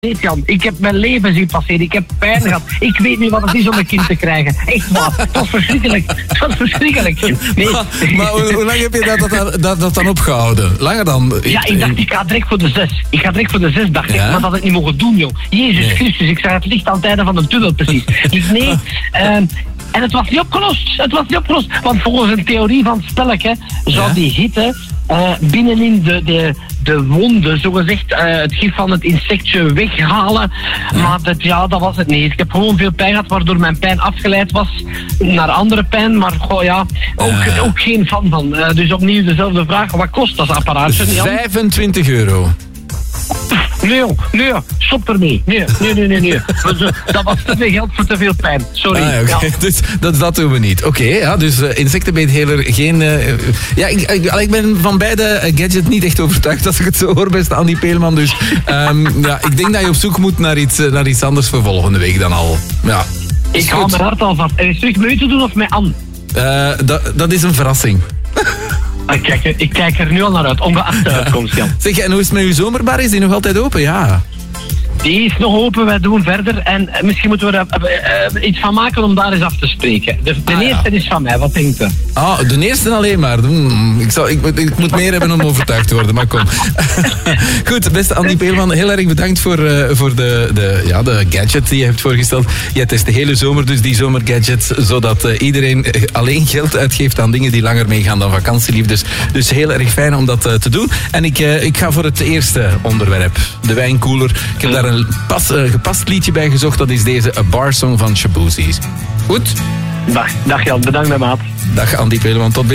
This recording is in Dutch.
Jan, ik heb mijn leven zien passeren, ik heb pijn gehad. Ik weet niet wat het is om een kind te krijgen. Echt waar, het was verschrikkelijk. Het was verschrikkelijk. Nee. Maar hoe lang heb je dat dan opgehouden? Langer dan? Ja, ik dacht, ik ga direct voor de 6. Ik ga direct voor de 6, dacht ik. Maar dat had ik niet mogen doen, joh. Jezus Christus, ik zag het licht aan het einde van de tunnel, precies. Dus nee, en het was niet opgelost. Het was niet opgelost. Want volgens een theorie van het spelletje zou die hitte binnenin de wonden, zogezegd, het gif van het insectje weghalen. Maar dat was het niet. Ik heb gewoon veel pijn gehad, waardoor mijn pijn afgeleid was naar andere pijn. Maar ook geen fan van. Dus opnieuw dezelfde vraag. Wat kost dat apparaatje? €25. Nee, stop ermee. Nee. Dat was te veel geld voor te veel pijn. Sorry. Okay. Dus dat doen we niet. Oké, dus insectenbeetheler, geen... ik ben van beide gadgets niet echt overtuigd als ik het zo hoor, beste Andy Peelman. Dus ik denk dat je op zoek moet naar iets anders voor volgende week dan al. Ja. Ik hou mijn hart al vast. En is het terug met u te doen of met Anne? Dat is een verrassing. Ik kijk er nu al naar uit, ongeacht de uitkomst, Jan. Zeg, en hoe is het met uw zomerbar? Is die nog altijd open? Ja. Die is nog open, wij doen verder. En misschien moeten we er iets van maken om daar eens af te spreken. De eerste is van mij, wat denkt u? De eerste alleen maar. Ik moet meer hebben om overtuigd te worden, maar kom. Goed, beste Andy Peelman, heel erg bedankt voor de gadget die je hebt voorgesteld. Je test de hele zomer dus die zomergadgets, zodat iedereen alleen geld uitgeeft aan dingen die langer meegaan dan vakantieliefdes. Dus heel erg fijn om dat te doen. En ik ga voor het eerste onderwerp, de wijnkoeler. Ik heb daar een gepast liedje bij gezocht. Dat is deze A Bar Song van Shaboozys. Goed? Dag Jan, bedankt maat. Dag Andy Peelman, tot